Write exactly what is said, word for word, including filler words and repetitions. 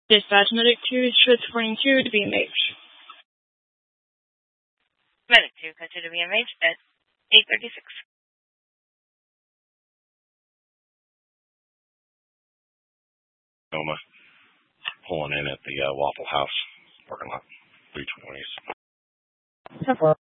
Dispatch Medic two, transporting two to B M H. Medic two, cut to B M H at eight thirty-six. Noma, pulling in at the uh, Waffle House parking lot, three twenty.